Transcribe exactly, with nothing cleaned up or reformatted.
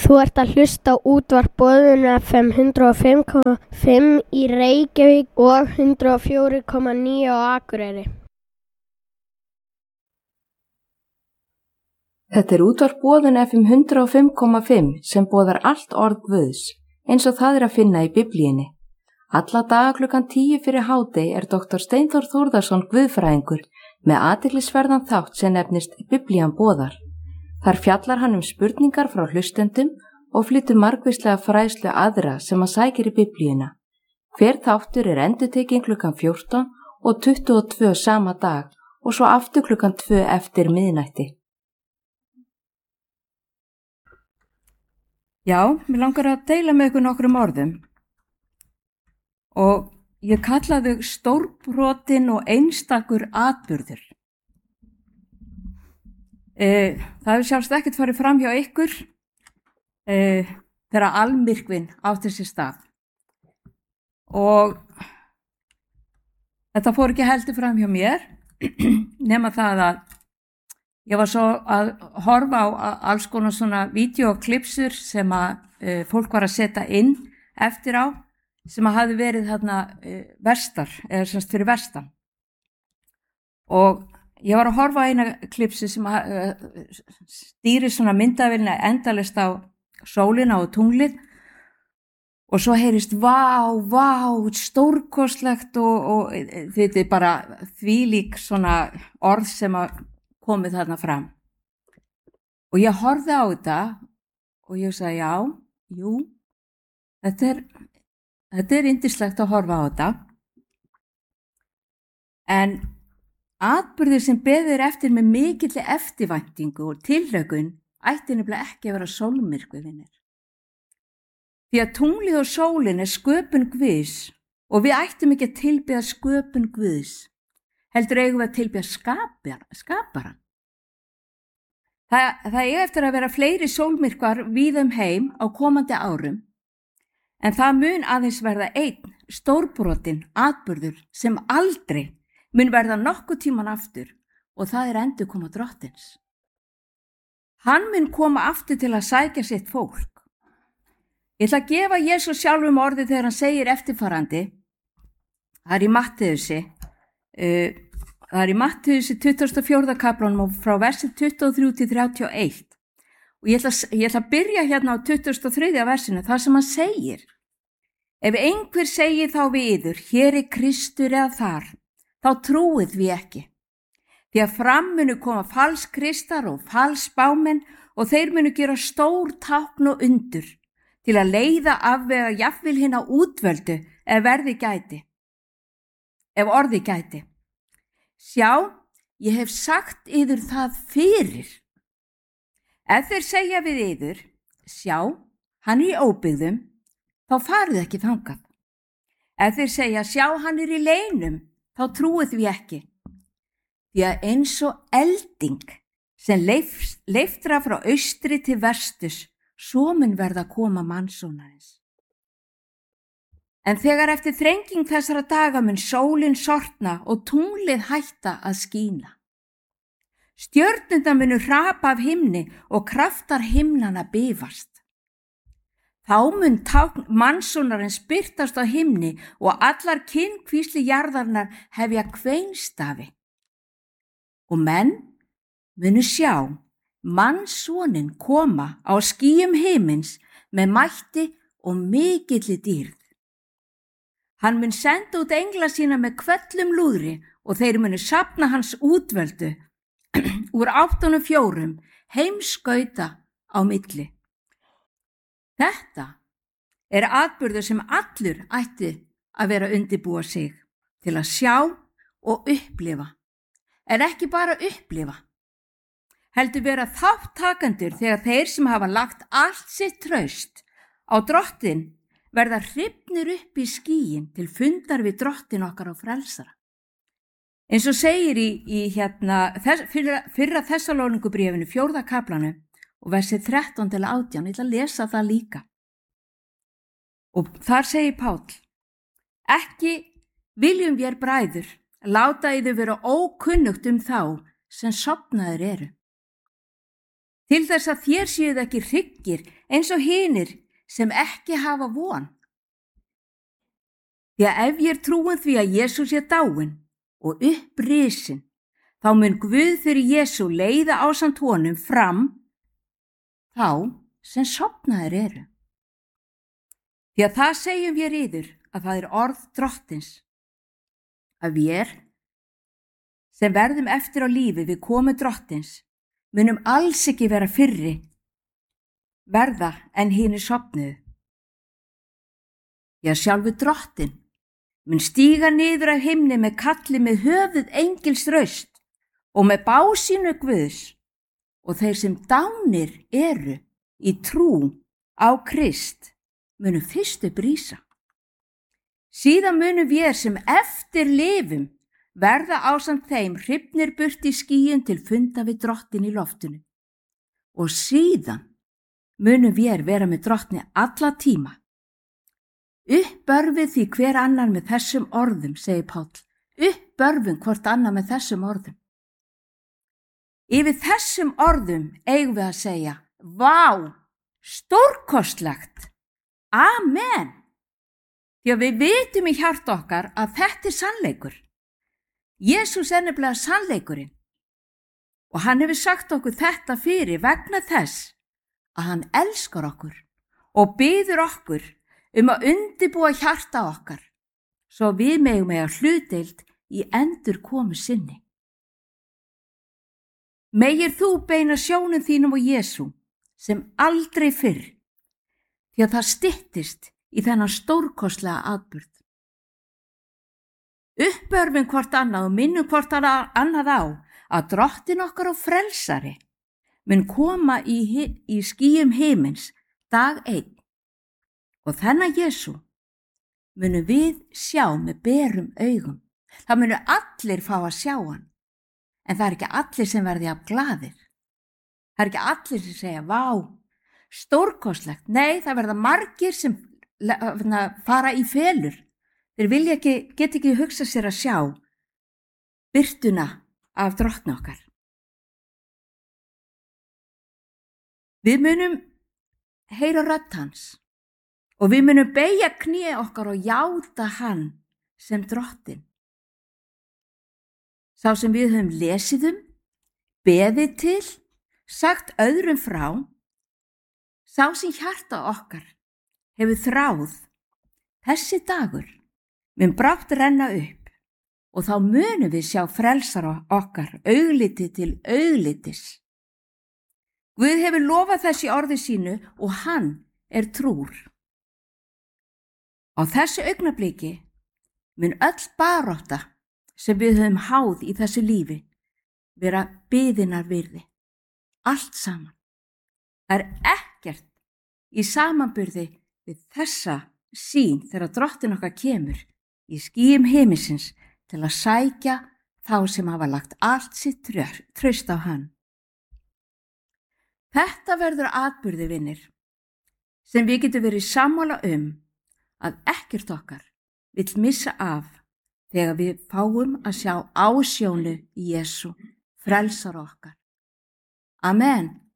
Þú ert að hlusta á útvarp Boðun F M hundrað og fimm komma fimm í Reykjavík og hundrað og fjögur komma níu á Akureyri. Þetta er útvarp Boðun F M hundrað og fimm komma fimm sem boðar allt orð Guðs, eins og það er að finna í Biblíunni. Alla daga klukkan tíu fyrir hádegi er doktor Steinþór Þórðarson guðfræðingur með athyglisverðan þátt sem nefnist Biblían boðar. Þar fjallar hann um spurningar frá hlustendum og flytur margvíslega fræðslu aðra sem að sækir í Biblíuna. Hver þáttur er endurtekinn klukkan fjórtán og tuttugu og tvö sama dag og svo aftur klukkan tvö eftir miðnætti. Já, mér langar að deila með ykkur nokkrum orðum og ég kalla þau stórbrotin og einstakur atburður. E, það hefur sjálfst ekkert farið fram hjá ykkur e, þegar almyrkvinn átti sér stað og þetta fór ekki heldur fram hjá mér nema það að ég var svo að horfa á alls konar svona vídeoklipsur sem að e, fólk var að setja inn eftir á sem að hafi verið þarna e, verstar eða semst fyrir vestan og ég var að horfa á eina klipsi sem að uh, stýri svona myndavélina endalaust á sólina og tunglið og svo heyrist vá, vá, stórkostlegt og, og þetta er bara þvílík svona orð sem að komið þarna fram. Og ég horfði á þetta og ég sagði já, jú, þetta er, þetta er yndislegt að horfa á þetta en atburðir sem beðir eftir með mikilli eftirvæntingu og tilhlökkun ætti nefnilega ekki að vera sólmyrkvivinir. Því að tunglið og sólin er sköpun Guðs og við ættum ekki að tilbiðja sköpun Guðs, heldur eigum við að tilbiðja skapar, skaparan. Það, það er eftir að vera fleiri sólmyrkvar víða um heim á komandi árum, en það mun aðeins verða einn stórbrotin atburður sem aldrei mun verða nokkuð tíman aftur og það er endurkoma drottins. Hann mun koma aftur til að sækja sitt fólk. Ég ætla að gefa Jesú sjálfum orðið þegar hann segir eftirfarandi, það er í Mattheusi, uh, það er í Mattheusi tuttugasta og fjórða kaflanum og frá versi tuttugu og þrjú til þrjátíu og eitt og ég ætla, ég ætla að byrja hérna á tuttugasta og þriðja versinu þar sem hann segir, ef einhver segir þá við yður, hér er Kristur eða þar, þá trúið við ekki. Því að fram munu koma falskristar og falsspámenn og þeir munu gera stór tákn og undur til að leiða afvega jafnvel hina útvöldu ef verði gæti, ef orði gæti. Sjá, ég hef sagt yður það fyrir. Ef þeir segja við yður, sjá, hann er í óbyggðum, þá farið ekki þangað. Ef þeir segja, sjá, hann er í leynum, þá trúið við ekki. Því að eins og elding sem leif, leiftra frá austri til vestus, svo mun verða að koma mannsonarins. En þegar eftir þrenging þessara daga mun sólin sortna og tunglið hætta að skína. Stjörnurnar munu hrapa af himni og kraftar himnana bifast. Þá mun tákn mannsonarins birtast á himni og allar kynkvísli jarðarnar hefja kveinstafi. Og menn munu sjá mannssonin koma á skýjum himins með mætti og mikilli dýrð. Hann mun senda út engla sína með hvellum lúðri og þeir munu safna hans útvöldu úr áttunum fjórum heimskauta á milli. Þetta er atburður sem allur ætti að vera undirbúa sig til að sjá og upplifa, en ekki bara upplifa, heldur vera þáttakendur þegar þeir sem hafa lagt allt sitt traust á drottin verða hrifnir upp í skýin til fundar við drottin okkar og frelsara. Eins og segir í, í hérna, þess, fyrra, fyrra Þessalóníkubréfinu fjórða kaflanum og versið þrettán til átján, ég ætla að lesa það líka. Og þar segir Páll, ekki viljum vér bræður, láta yður vera ókunnugt um þá sem sofnaðir eru. til þess að þér séuð ekki hryggir eins og hinir sem ekki hafa von. Því að ef ég er trúin því að Jesús er dáinn og upprisin, þá mun Guð fyrir Jesú leiða ásamt honum fram þá sem sofnaðir eru. Því að það segjum við yður að það er orð drottins, að við sem verðum eftir á lífi við komu drottins munum alls ekki vera fyrri verða en hinir sofnuðu. Því að sjálfur drottin mun stíga niður af himni með kalli með höfuð engils raust og með básínu Guðs, og þeir sem dánir eru í trú á Krist munu fyrst upp rísa. Síðan munum við sem eftir lifum verða ásamt þeim hrifnir burt í skýjun til funda við drottin í loftinu. Og síðan munum við vera með drottni alla tíma. Uppbörfið því hver annar með þessum orðum, segir Páll. Uppbörfum hvort annar með þessum orðum. Yfir þessum orðum eigum við að segja, vá, stórkostlegt, amen. Því að við vitum í hjarta okkar að þetta er sannleikur. Jesús er nefnilega sannleikurinn og hann hefur sagt okkur þetta fyrir vegna þess að hann elskar okkur og biður okkur um að undirbúa hjarta okkar svo við megum eiga hlutdeild í endurkomu sinni. Megir þú beina sjónum þínum og Jesú sem aldrei fyrr, því að það styttist í þennan stórkostlega atburð. Uppörfum hvort annað og minnum hvort annað á að drottin okkar og frelsari mun koma í, í skýjum himins dag einn, og þennan Jesú munum við sjá með berum augum. Það munu allir fá að sjá hann, en það er ekki allir sem verði af glaðir. Það er ekki allir sem segja, vá, stórkostlegt. Nei, það verða margir sem fara í felur. Þeir vilja ekki, get ekki hugsa sér að sjá birtuna af drottni okkar. Við munum heyra rödd hans og við munum beygja kné okkar og játa hann sem drottin. Sá sem við höfum lesið um, beðið til, sagt öðrum frá, sá sem hjarta okkar hefur þráð, þessi dagur mun brátt renna upp og þá munum við sjá frelsara okkar augliti til auglitis. Guð hefur lofað þessi orði sínu og hann er trúr. Á þessu augnabliki mun öll barátta sem við höfum háð í þessu lífi vera biðinnar virði. Allt saman. Það er ekkert í samanburði við þessa sýn þegar drottin okkar kemur í skýjum himinsins til að sækja þá sem hafa lagt allt sitt traust á hann. Þetta verður atburði, vinir, sem við getum verið sammála um að ekkert okkar vill missa af þegar við fáum að sjá ásjónu í Jesú, frelsara okkar. Amen.